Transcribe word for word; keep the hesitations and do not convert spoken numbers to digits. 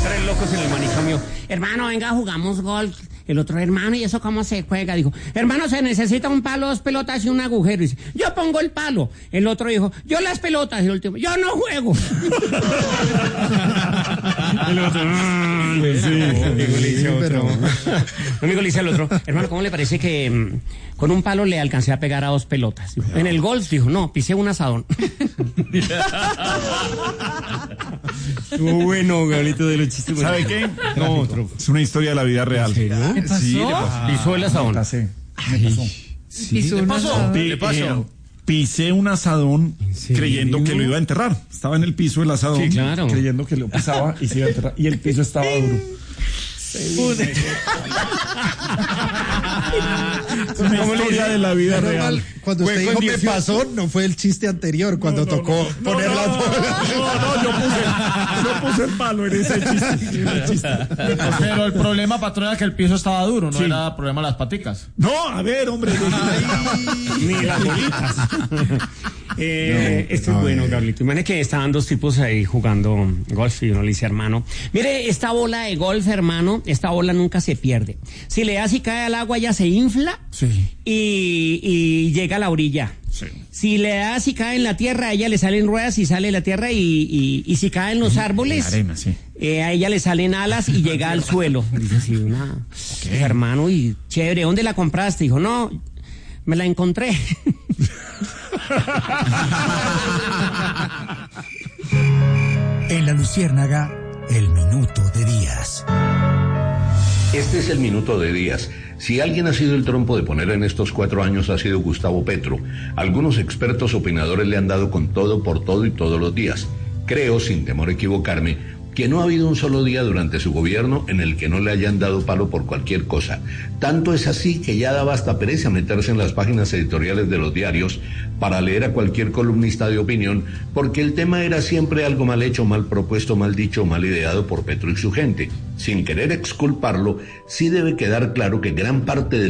Tres locos en el manicomio. Hermano, venga, jugamos golf. El otro, hermano, ¿y eso cómo se juega? Dijo, hermano, se necesita un palo, dos pelotas y un agujero. Dice, yo pongo el palo. El otro dijo, yo las pelotas. Y el último, yo no juego. El otro, mmm, sí, amigo le dice otro. Amigo le dice al otro, hermano, ¿cómo le parece que mmm, con un palo le alcancé a pegar a dos pelotas? Dijo, en el golf, dijo, no, pisé un asadón. Estuvo bueno, Gabrielito, de los chistes. ¿Sabe qué? No, otro. Es una historia de la vida real. ¿En serio? ¿Qué pasó? Sí, le pasó. Pisó el asadón. Me pasé. Me pasó. Sí. Pisó un asadón. Pi- ¿Qué pasó? eh, pisé un asadón serio? creyendo que lo iba a enterrar. Estaba en el piso del asadón, Sí, claro. creyendo que lo pisaba y se iba a enterrar. Y el piso estaba duro. Es una historia de la vida Menos real. mal, cuando usted Fue dijo con me dieciocho. pasó, no fue el chiste anterior, cuando No, no, tocó no, poner no, las no, bolas. no, no, yo puse, yo puse el palo en ese chiste. En el chiste. Pero el problema, patrón, era que el piso estaba duro, no Sí. era problema de las paticas. No, a ver, hombre. Ni las bolitas. Eh, No, este no, es bueno, eh. Gabrielito. Imagínate que estaban dos tipos ahí jugando golf y uno le dice, hermano, mire, esta bola de golf, hermano, esta bola nunca se pierde. Si le das y cae al agua, ya se infla Sí. y, y llega a la orilla. Sí. Si le das y cae en la tierra, a ella le salen ruedas y sale la tierra y, y, y si cae en los árboles, La arena, sí. eh, a ella le salen alas y llega al suelo. Dice así, una, Okay. hermano, y chévere, ¿dónde la compraste? Dijo, no, me la encontré. En la Luciérnaga, el minuto de Díaz. Este es el minuto de Díaz. Si alguien ha sido el trompo de poner en estos cuatro años ha sido Gustavo Petro. Algunos expertos opinadores le han dado con todo, por todo y todos los días. Creo, sin temor a equivocarme, que no ha habido un solo día durante su gobierno en el que no le hayan dado palo por cualquier cosa. Tanto es así que ya daba hasta pereza meterse en las páginas editoriales de los diarios para leer a cualquier columnista de opinión, porque el tema era siempre algo mal hecho, mal propuesto, mal dicho, mal ideado por Petro y su gente. Sin querer exculparlo, sí debe quedar claro que gran parte del